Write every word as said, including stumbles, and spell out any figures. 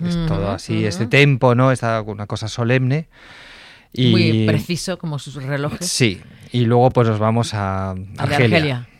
Es Uh-huh, todo así, uh-huh. este tempo, ¿no? Esta, una cosa solemne. Y, muy preciso como sus relojes. Sí, y luego pues nos vamos a A de Argelia. Argelia.